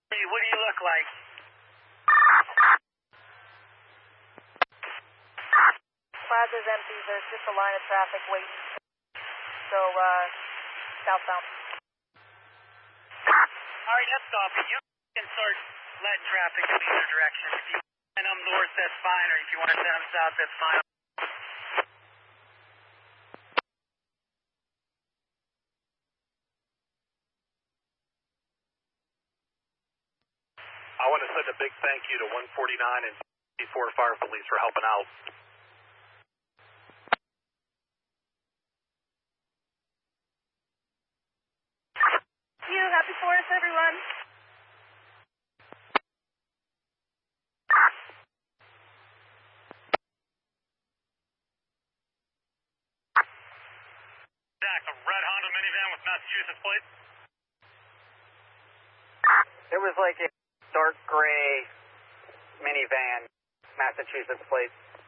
What do you look like? Plaza's empty. There's just a line of traffic waiting. So, southbound. All right, that's copy. You can start letting traffic in either direction. If you want to send them north, that's fine, or if you want to send them south, that's fine. I want to send a big thank you to 149 and 54 Fire Police for helping out. Thank you. Happy 4th, everyone. Zach, a red Honda minivan with Massachusetts plates? It was like a dark gray minivan, Massachusetts plate.